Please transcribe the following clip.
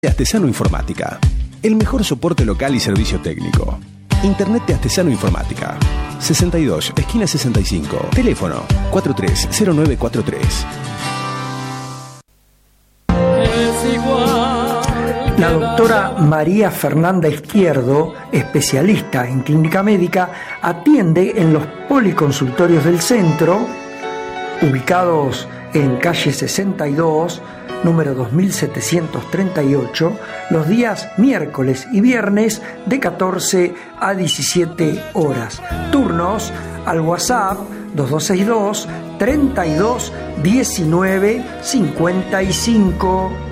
de Astesano Informática. El mejor soporte local y servicio técnico. Internet de Astesano Informática. 62, esquina 65. Teléfono 430943. La doctora María Fernanda Izquierdo, especialista en clínica médica, atiende en los policonsultorios del centro, ubicados en calle 62, número 2738, los días miércoles y viernes de 14 a 17 horas. Turnos al WhatsApp 2262 32 19 55.